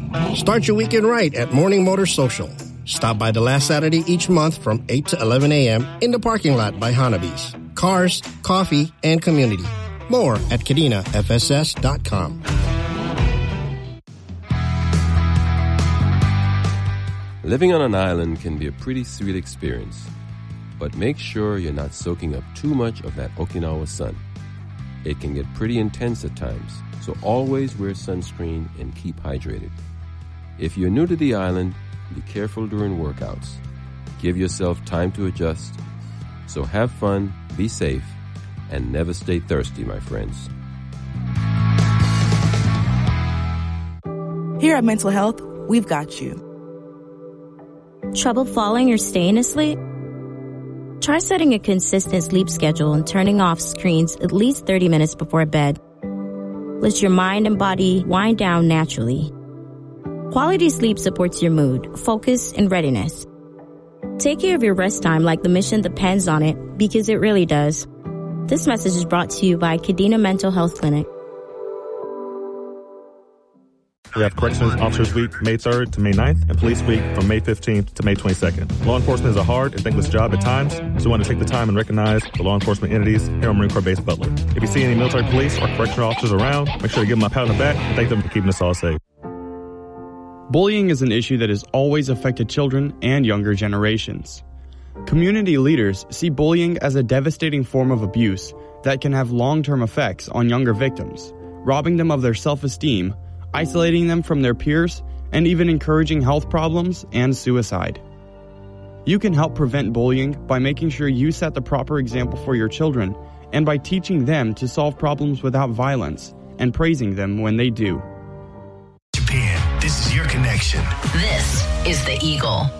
Start your weekend right at Morning Motor Social. Stop by the last Saturday each month from 8 to 11 a.m. in the parking lot by Hanabi's. Cars, coffee, and community. More at KadinaFSS.com. Living on an island can be a pretty sweet experience, but make sure you're not soaking up too much of that Okinawa sun. It can get pretty intense at times, so always wear sunscreen and keep hydrated. If you're new to the island, be careful during workouts. Give yourself time to adjust. So have fun, be safe, and never stay thirsty, my friends. Here at Mental Health, we've got you. Trouble falling or staying asleep? Try setting a consistent sleep schedule and turning off screens at least 30 minutes before bed. Let your mind and body wind down naturally. Quality sleep supports your mood, focus, and readiness. Take care of your rest time like the mission depends on it, because it really does. This message is brought to you by Kadena Mental Health Clinic. We have Corrections Officers Week, May 3rd to May 9th, and Police Week from May 15th to May 22nd. Law enforcement is a hard and thankless job at times, so we want to take the time and recognize the law enforcement entities here on Marine Corps Base Butler. If you see any military police or correctional officers around, make sure to give them a pat on the back and thank them for keeping us all safe. Bullying is an issue that has always affected children and younger generations. Community leaders see bullying as a devastating form of abuse that can have long-term effects on younger victims, robbing them of their self-esteem, isolating them from their peers, and even encouraging health problems and suicide. You can help prevent bullying by making sure you set the proper example for your children and by teaching them to solve problems without violence and praising them when they do. Japan, this is your connection. This is The Eagle.